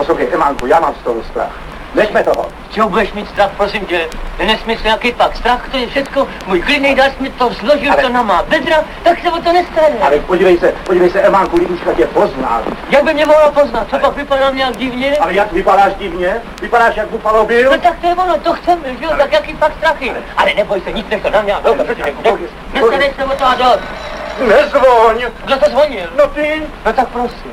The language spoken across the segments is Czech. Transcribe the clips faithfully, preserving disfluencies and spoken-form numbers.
Poslouchej, Emánku, já mám z toho strach. Nechme toho. Čeho budeš mít strach, prosím tě? Je nesmysl, jaký pak strach, to je všecko. Můj klidnej dáš mi to, složil ale... to na má bedra, tak se o to nestane. Ale podívej se, podívej se, Emánku, Liduška tě pozná. Jak by mě mohla poznat? Co pak vypadám nějak divně? Ale jak vypadáš divně? Vypadáš jak Bufalo Bill? No tak to je ono, to chceme, že jo, tak jaký pak strachy? Ale neboj se, nic nech to na mě, dobře, prosím tě, nestanej se o to a dost. Nezvoň! Kdo to zvonil? No ty! No tak prosím.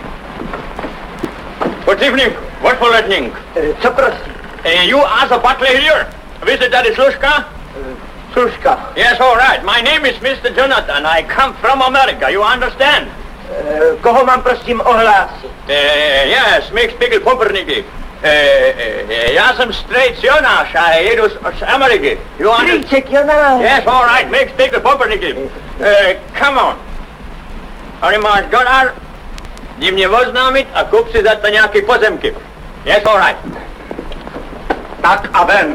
Good evening. What for lightning? E, co prosím? Uh, you are the butler here. Visit Daddy Slushka? Sluška. Yes, all right. My name is Mister Jonathan. I come from America. You understand? E, koho mám prosím ohlásit? Uh, yes, Mix Pickle Pumpernickel. Uh, uh, já jsem straight Jonáš. I jedu z, z Ameriky. You understand? Strýček Jonáš. Yes, all right. Mix Pickle Pumpernickel. Uh, come on. Tady máš dolar. Jdi mě oznámit a kup si za to nějaký pozemky. Yes, all right. Tak a ven.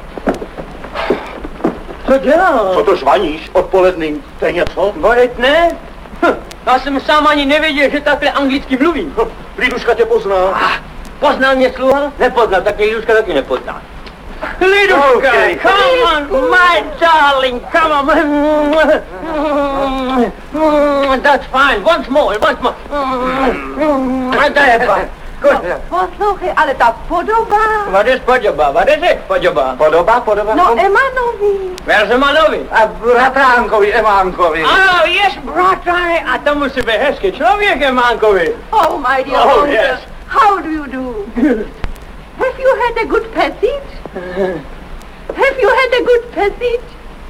Co dělá? Co to žvaníš odpoledný? To je něco? Bolet ne? Hm, já jsem sám ani nevěděl, že takhle anglicky mluvím. Hm, Liduška tě pozná. Ah, poznal mě sluha? Nepoznal, tak mě Liduška taky nepozná. Liduška, Okay. come on, my darling, come on. That's fine, once more, once more. To je fajn. Poslouchej, ale ta podoba... What is podoba? What is it, podoba? Podoba, podoba? No, Emanovi. Where's Emanovi? A bratránkovi, Emánkovi. Oh, yes, bratranci, a to musí být hezký člověk, Emánkovi. Oh, my dear Oh, uncle. yes. How do you do? Have you had a good passage? Have you had a good passage?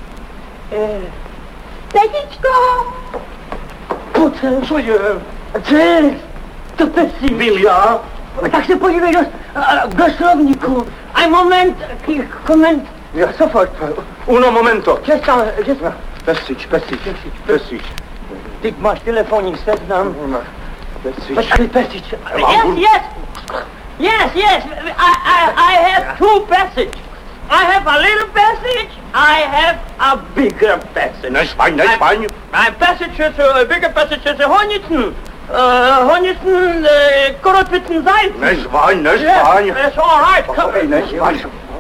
Tetičko! Pojď sem, co je? Co je? To pesí. Byl já? Tak se podívej do, do slovníku. A moment, koment. Ja, Sofort. Uno momento. Že tam, že tam. Pesič, pesič, pesič. Ty máš telefonní seznam. Pesič. Počkej, pesič. Mám Yes, yes. Yes, yes. I, I, I have two passage. I have a little passage. I have a bigger passage. Nežvaň, nežvaň. My passage is a bigger passage is a Hornitzen. Uh, Hornitzen, uh, Korotwitzen Salz. Nežvaň, nežvaň. Yes, that's all right. Poslouchej, nežvaň.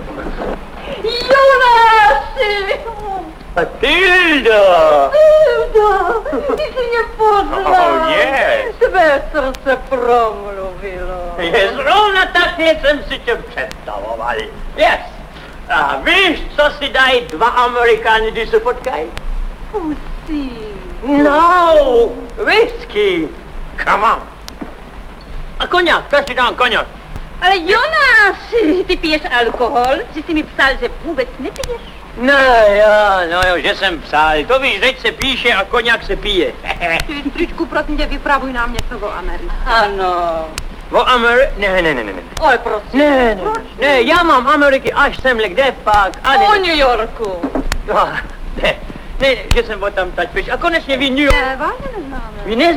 Jonasi! Matilda! Hilda! Ty jsi mě poznal. Oh, yes. Tvé srdce promluvilo. Je zrovna tak, jak jsem si tě představoval. Yes. A víš, co si dají dva Amerikáni, když se potkají? Pusí. No, whisky. Come on. A koněk, každý dám koněk. Ale Jonáši, ty piješ alkohol? Že jsi mi psal, že vůbec nepiješ? No jo, no jo, že jsem psal. To víš, řeč se píše a koněk se pije. Ty, stričku, prosím tě, vypravuj nám něco o Americe. Ano. O Ameri... Ne, ne, ne, ne, ne. Ale prosím. Ne, ne, ne, já mám Ameriky až semhle, kde pak? A ne, O New Yorku. no, ne, ne, že jsem o tam tať pryč. A konečně vy New York. Ne, vážně neznáme. Vy ne,